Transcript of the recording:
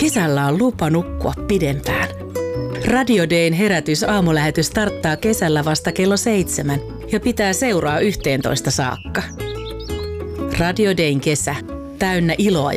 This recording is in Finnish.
Kesällä on lupa nukkua pidempään. Radio Dayn herätys-aamulähetys starttaa kesällä vasta kello 7 ja pitää seuraa 11 saakka. Radio Dayn kesä, täynnä iloa ja